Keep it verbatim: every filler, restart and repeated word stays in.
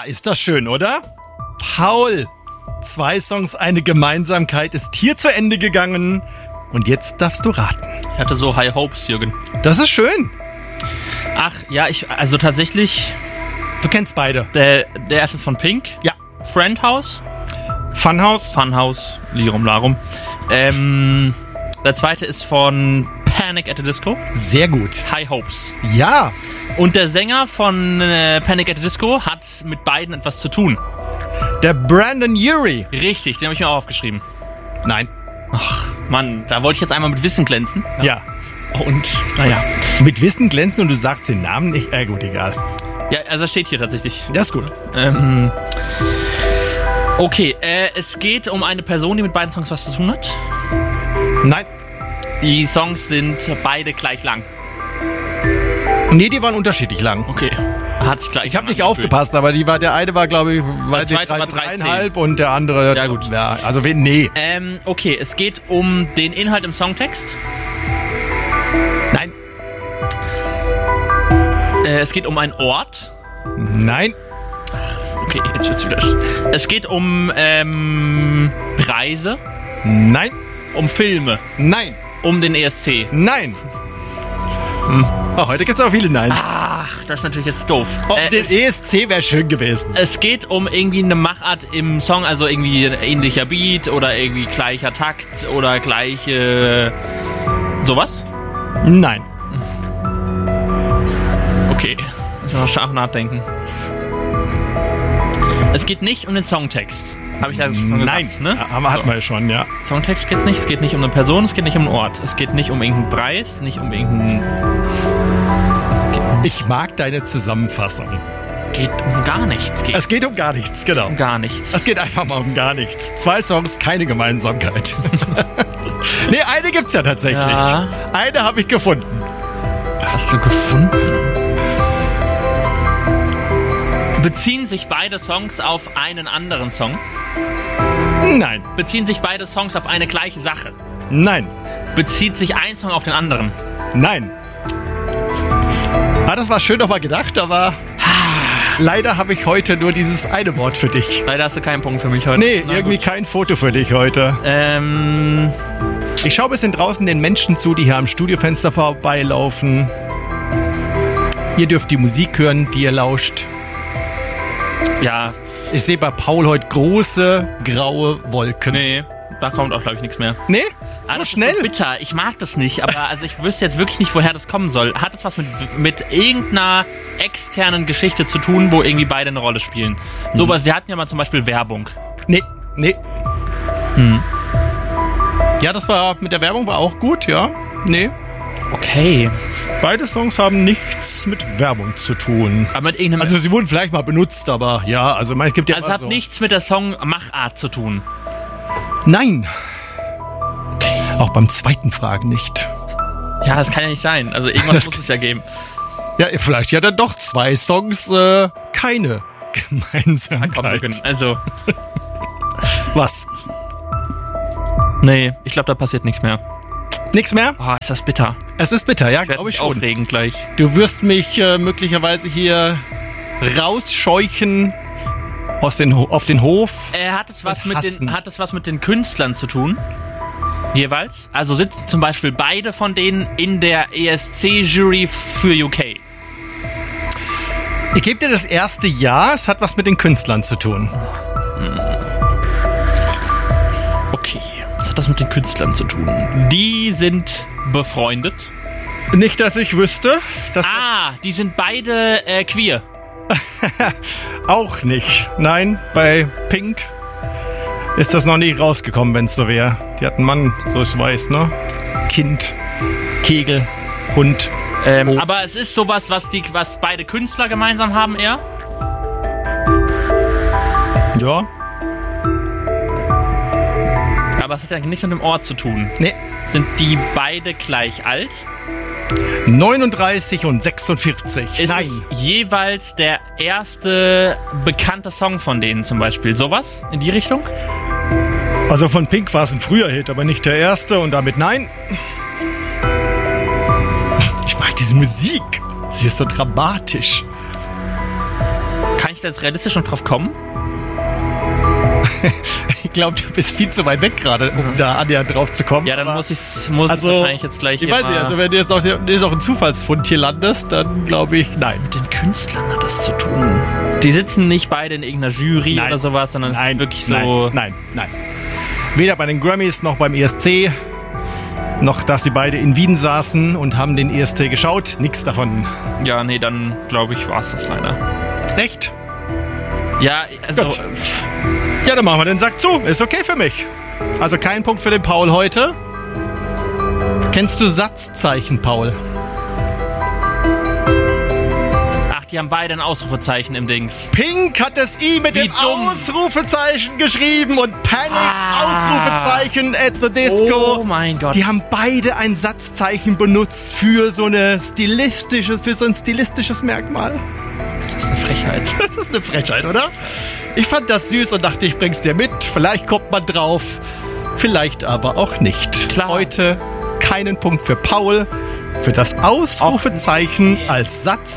ist das schön, oder? Paul, zwei Songs, eine Gemeinsamkeit ist hier zu Ende gegangen. Und jetzt darfst du raten. Ich hatte so High Hopes, Jürgen. Das ist schön. Ach, ja, ich, also tatsächlich... Du kennst beide. Der, der erste ist von Pink. Ja. Friendhouse. Funhouse. Funhouse, Lirum Larum. Ähm, der zweite ist von Panic at the Disco. Sehr gut. High Hopes. Ja. Und der Sänger von äh, Panic at the Disco hat mit beiden etwas zu tun. Der Brandon Urie. Richtig, den habe ich mir auch aufgeschrieben. Nein. Ach, Mann, da wollte ich jetzt einmal mit Wissen glänzen. Ja. ja. Und, naja. Mit Wissen glänzen und du sagst den Namen nicht? Äh, gut, egal. Ja, also steht hier tatsächlich. Das ist gut. Ähm, okay, äh, es geht um eine Person, die mit beiden Songs was zu tun hat. Nein. Die Songs sind beide gleich lang. Nee, die waren unterschiedlich lang. Okay. Hat sich gleich ich habe nicht aufgepasst, aber die war, der eine war, glaube ich, der zweite drei, war dreieinhalb und der andere... Ja, gut. Ja, also, nee. Ähm, okay, es geht um den Inhalt im Songtext. Nein. Äh, es geht um einen Ort. Nein. Ach, okay, jetzt wird's wieder... Es geht um, ähm, Preise. Nein. Um Filme. Nein. Um den E S C. Nein. Hm. Oh, heute gibt's auch viele Neins. Ach, das ist natürlich jetzt doof. Oh, äh, den E S C wäre schön gewesen. Es geht um irgendwie eine Machart im Song, also irgendwie ein ähnlicher Beat oder irgendwie gleicher Takt oder gleiche... sowas? Nein. Okay, muss ich mal scharf nachdenken. Es geht nicht um den Songtext. Habe ich ja schon gesagt, Nein, ne? Ja, hatten wir schon, ja. Songtext geht's nicht, es geht nicht um eine Person, es geht nicht um einen Ort. Es geht nicht um irgendeinen Preis, nicht um irgendeinen... Ich mag deine Zusammenfassung. Geht um gar nichts. Geht's. Es geht um gar nichts, genau. Um gar nichts. Es geht einfach mal um gar nichts. Zwei Songs, keine Gemeinsamkeit. Nee, eine gibt's ja tatsächlich. Ja. Eine habe ich gefunden. Hast du gefunden? Beziehen sich beide Songs auf einen anderen Song? Nein. Beziehen sich beide Songs auf eine gleiche Sache? Nein. Bezieht sich ein Song auf den anderen? Nein. Ah, das war schön nochmal gedacht, aber leider habe ich heute nur dieses eine Wort für dich. Leider hast du keinen Punkt für mich heute. Nee, Na, irgendwie gut. kein Foto für dich heute. Ähm... Ich schaue ein bisschen draußen den Menschen zu, die hier am Studiofenster vorbeilaufen. Ihr dürft die Musik hören, die ihr lauscht. Ja. Ich sehe bei Paul heute große, graue Wolken. Nee, da kommt auch, glaube ich, nichts mehr. Nee? Ah, So das schnell? ist so bitter. Ich mag das nicht, aber also ich wüsste jetzt wirklich nicht, woher das kommen soll. Hat es was mit, mit irgendeiner externen Geschichte zu tun, wo irgendwie beide eine Rolle spielen? Sowas, wir hatten ja mal zum Beispiel Werbung. Nee, nee. Hm. Ja, das war, mit der Werbung war auch gut, ja. Nee. Okay. Beide Songs haben nichts mit Werbung zu tun. Aber mit irgendeinem... Also sie wurden vielleicht mal benutzt, aber ja, also es gibt ja also es immer hat so. nichts mit der Songmachart zu tun. Nein. Auch beim zweiten Fragen nicht. Ja, das kann ja nicht sein. Also irgendwas muss es ja geben. Ja, vielleicht ja dann doch zwei Songs, äh, keine Gemeinsamkeit. Komm, wir können- also, Was? nee, ich glaube, da passiert nichts mehr. Nix mehr? Oh, ist das bitter. Es ist bitter, ja, Ich werde glaube ich mich schon. aufregen gleich. Du wirst mich äh, möglicherweise hier rausscheuchen aus den Ho- auf den Hof. Äh, hat es was Und mit hassen. den, hat es was mit den Künstlern zu tun? Jeweils? Also sitzen zum Beispiel beide von denen in der E S C-Jury für U K. Ich gebe dir das erste Ja, es hat was mit den Künstlern zu tun. Okay, was hat das mit den Künstlern zu tun? Die sind befreundet. Nicht, dass ich wüsste. Dass Ah, die sind beide äh, queer. Auch nicht. Nein, bei Pink ist das noch nie rausgekommen, wenn es so wäre. Die hat einen Mann, so ich weiß, ne? Kind, Kegel, Hund. Ähm, Hof. aber es ist sowas, was, die, was beide Künstler gemeinsam haben, eher. Ja. Aber es hat ja nichts mit dem Ort zu tun. Nee. Sind die beide gleich alt? neununddreißig und sechsundvierzig. Ist Nein. es jeweils der erste bekannte Song von denen zum Beispiel? Sowas in die Richtung? Also von Pink war es ein früher Hit, aber nicht der erste und damit nein. Ich mag diese Musik. Sie ist so dramatisch. Kann ich ich da jetzt realistisch noch drauf kommen? Ich glaube, du bist viel zu weit weg gerade, um mhm. da annähernd drauf zu kommen. Ja, dann muss ich muss also, wahrscheinlich jetzt gleich. Ich weiß nicht, also wenn du jetzt noch, noch ein Zufallsfund hier landest, dann glaube ich, nein. Mit den Künstlern hat das zu tun. Die sitzen nicht beide in irgendeiner Jury nein. oder sowas, sondern nein. es ist wirklich so. Nein, nein, nein. Weder bei den Grammys noch beim E S C, noch dass sie beide in Wien saßen und haben den E S C geschaut. Nix davon. Ja, nee, dann glaube ich, war es das leider. Echt? Ja, also. Gut. Ja, dann machen wir den Sack zu. Ist okay für mich. Also kein Punkt für den Paul heute. Kennst du Satzzeichen, Paul? Ach, die haben beide ein Ausrufezeichen im Dings. Pink hat das I mit Wie dem dumm. Ausrufezeichen geschrieben und Panic Ah. Ausrufezeichen at the Disco. Oh mein Gott. Die haben beide ein Satzzeichen benutzt für so eine stilistische, für so ein stilistisches Merkmal. Das ist eine Frechheit. Das ist eine Frechheit, oder? Ich fand das süß und dachte, ich bring's dir mit. Vielleicht kommt man drauf, vielleicht aber auch nicht. Klar. Heute keinen Punkt für Paul, für das Ausrufezeichen als Satz